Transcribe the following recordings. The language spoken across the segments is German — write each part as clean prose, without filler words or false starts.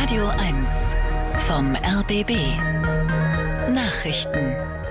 Radio 1 vom RBB Nachrichten.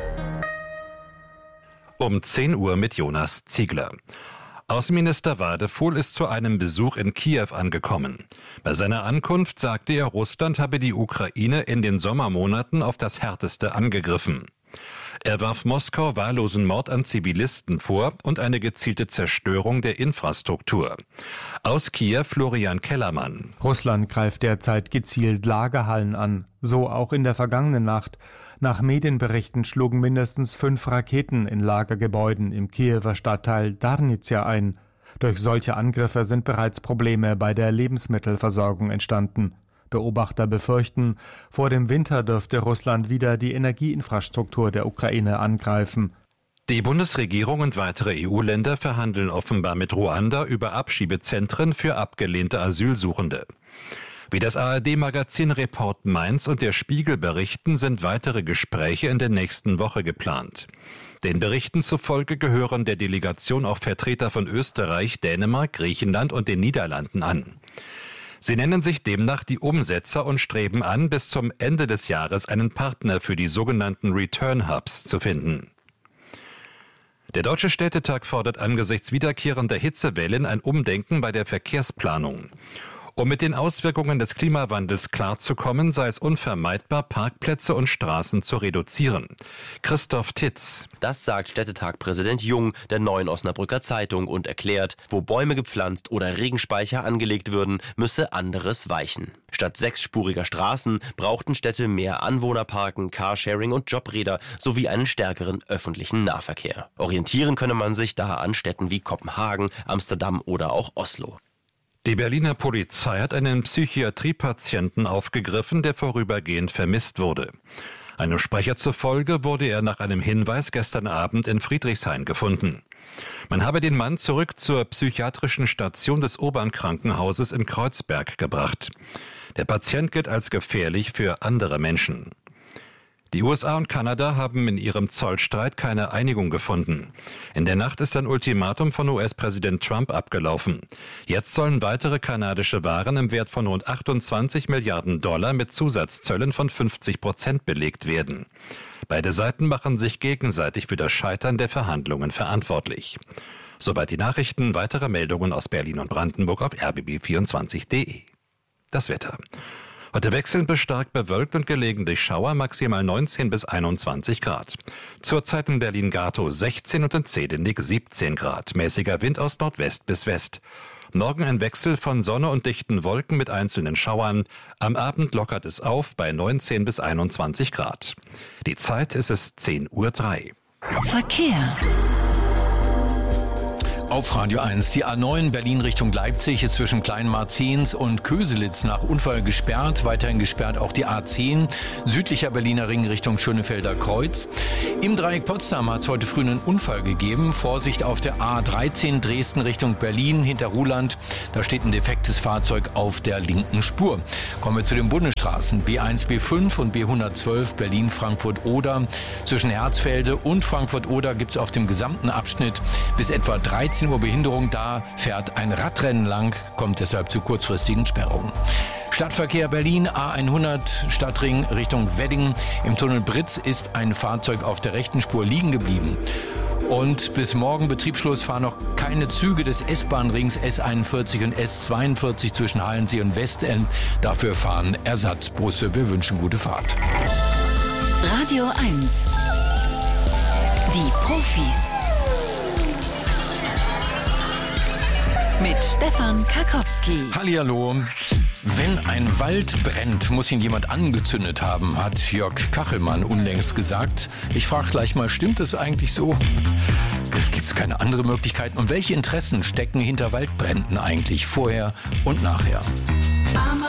Um 10 Uhr mit Jonas Ziegler. Außenminister Wadefuhl ist zu einem Besuch in Kiew angekommen. Bei seiner Ankunft sagte er, Russland habe die Ukraine in den Sommermonaten auf das Härteste angegriffen. Er warf Moskau wahllosen Mord an Zivilisten vor und eine gezielte Zerstörung der Infrastruktur. Aus Kiew Florian Kellermann. Russland greift derzeit gezielt Lagerhallen an, so auch in der vergangenen Nacht. Nach Medienberichten schlugen mindestens 5 Raketen in Lagergebäuden im Kiewer Stadtteil Darnizja ein. Durch solche Angriffe sind bereits Probleme bei der Lebensmittelversorgung entstanden. Beobachter befürchten, vor dem Winter dürfte Russland wieder die Energieinfrastruktur der Ukraine angreifen. Die Bundesregierung und weitere EU-Länder verhandeln offenbar mit Ruanda über Abschiebezentren für abgelehnte Asylsuchende. Wie das ARD-Magazin Report Mainz und der Spiegel berichten, sind weitere Gespräche in der nächsten Woche geplant. Den Berichten zufolge gehören der Delegation auch Vertreter von Österreich, Dänemark, Griechenland und den Niederlanden an. Sie nennen sich demnach die Umsetzer und streben an, bis zum Ende des Jahres einen Partner für die sogenannten Return Hubs zu finden. Der Deutsche Städtetag fordert angesichts wiederkehrender Hitzewellen ein Umdenken bei der Verkehrsplanung. Um mit den Auswirkungen des Klimawandels klarzukommen, sei es unvermeidbar, Parkplätze und Straßen zu reduzieren. Christoph Titz. Das sagt Städtetag-Präsident Jung der Neuen Osnabrücker Zeitung und erklärt, wo Bäume gepflanzt oder Regenspeicher angelegt würden, müsse anderes weichen. Statt 6-spuriger Straßen brauchten Städte mehr Anwohnerparken, Carsharing und Jobräder sowie einen stärkeren öffentlichen Nahverkehr. Orientieren könne man sich da an Städten wie Kopenhagen, Amsterdam oder auch Oslo. Die Berliner Polizei hat einen Psychiatriepatienten aufgegriffen, der vorübergehend vermisst wurde. Einem Sprecher zufolge wurde er nach einem Hinweis gestern Abend in Friedrichshain gefunden. Man habe den Mann zurück zur psychiatrischen Station des Urban-Krankenhauses in Kreuzberg gebracht. Der Patient gilt als gefährlich für andere Menschen. Die USA und Kanada haben in ihrem Zollstreit keine Einigung gefunden. In der Nacht ist ein Ultimatum von US-Präsident Trump abgelaufen. Jetzt sollen weitere kanadische Waren im Wert von rund 28 Milliarden Dollar mit Zusatzzöllen von 50% belegt werden. Beide Seiten machen sich gegenseitig für das Scheitern der Verhandlungen verantwortlich. Soweit die Nachrichten, weitere Meldungen aus Berlin und Brandenburg auf rbb24.de. Das Wetter. Heute wechselnd bis stark bewölkt und gelegentlich Schauer, maximal 19 bis 21 Grad. Zurzeit in Berlin-Gatow 16 und in Zehdenick 17 Grad. Mäßiger Wind aus Nordwest bis West. Morgen ein Wechsel von Sonne und dichten Wolken mit einzelnen Schauern. Am Abend lockert es auf bei 19 bis 21 Grad. Die Zeit ist es 10:03 Uhr. Verkehr. Auf Radio 1. Die A9 Berlin Richtung Leipzig ist zwischen Kleinmarzens und Köselitz nach Unfall gesperrt. Weiterhin gesperrt auch die A10 südlicher Berliner Ring Richtung Schönefelder Kreuz. Im Dreieck Potsdam hat es heute früh einen Unfall gegeben. Vorsicht auf der A13 Dresden Richtung Berlin hinter Ruhland. Da steht ein defektes Fahrzeug auf der linken Spur. Kommen wir zu den Bundesstraßen. B1, B5 und B112 Berlin-Frankfurt-Oder. Zwischen Herzfelde und Frankfurt-Oder gibt es auf dem gesamten Abschnitt bis etwa 13 Uhr Behinderung. Da fährt ein Radrennen lang, kommt deshalb zu kurzfristigen Sperrungen. Stadtverkehr Berlin, A100 Stadtring Richtung Wedding. Im Tunnel Britz ist ein Fahrzeug auf der rechten Spur liegen geblieben. Und bis morgen Betriebsschluss fahren noch keine Züge des S-Bahn-Rings S41 und S42 zwischen Halensee und Westend. Dafür fahren Ersatzbusse. Wir wünschen gute Fahrt. Radio 1. Die Profis. Mit Stefan Karkowski. Hallihallo. Wenn ein Wald brennt, muss ihn jemand angezündet haben, hat Jörg Kachelmann unlängst gesagt. Ich frage gleich mal, stimmt es eigentlich so? Gibt es keine andere Möglichkeiten? Und welche Interessen stecken hinter Waldbränden eigentlich vorher und nachher?